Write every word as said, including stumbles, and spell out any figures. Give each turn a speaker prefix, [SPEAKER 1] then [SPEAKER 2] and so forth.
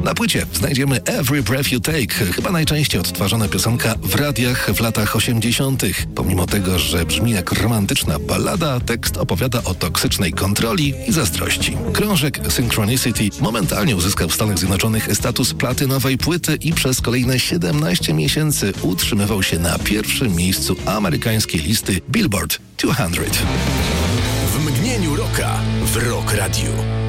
[SPEAKER 1] Na płycie znajdziemy Every Breath You Take, chyba najczęściej odtwarzana piosenka w radiach w latach osiemdziesiątych. Pomimo tego, że brzmi jak romantyczna ballada, tekst opowiada o toksycznej kontroli i zazdrości. Krążek Synchronicity momentalnie uzyskał w Stanach Zjednoczonych status platynowej płyty i przez kolejne siedemnaście miesięcy utrzymywał się na pierwszym miejscu amerykańskiej listy Billboard dwieście.
[SPEAKER 2] W mgnieniu roka w Rock Radio.